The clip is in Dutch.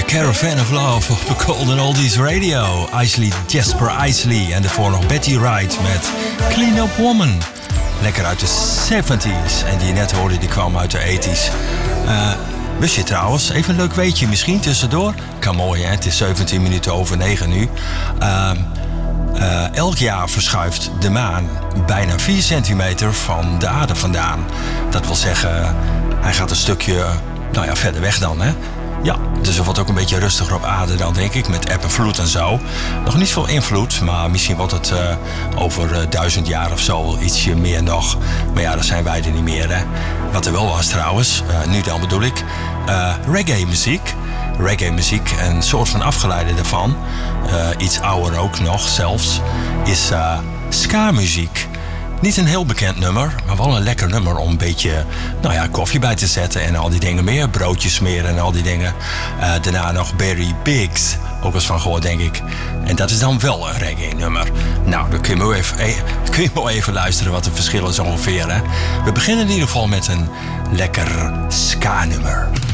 Caravan of Love op de Golden Oldies Radio. Jasper Isley en daarvoor nog Betty Wright met Clean Up Woman. Lekker uit de 70s. En die je net hoorde, die kwam uit de 80s. Wist je trouwens, even een leuk weetje misschien tussendoor. Kan mooi hè, het is 17 minuten over 9 nu. Elk jaar verschuift de maan bijna 4 centimeter van de aarde vandaan. Dat wil zeggen, hij gaat een stukje verder weg dan hè. Ja, dus er wordt ook een beetje rustiger op aarde dan, denk ik, met eb en vloed en zo. Nog niet veel invloed, maar misschien wordt het over 1000 jaar of zo ietsje meer nog. Maar ja, dan zijn wij er niet meer, hè. Wat er wel was trouwens, nu dan bedoel ik, reggae-muziek. Reggae-muziek, een soort van afgeleide daarvan, iets ouder ook nog zelfs, is ska-muziek. Niet een heel bekend nummer, maar wel een lekker nummer om een beetje koffie bij te zetten en al die dingen meer. Broodjes smeren en al die dingen. Daarna nog Barry Biggs, ook eens van gehoord denk ik. En dat is dan wel een reggae nummer. Nou, dan kun je wel even luisteren wat de verschillen is ongeveer. Hè? We beginnen in ieder geval met een lekker ska nummer.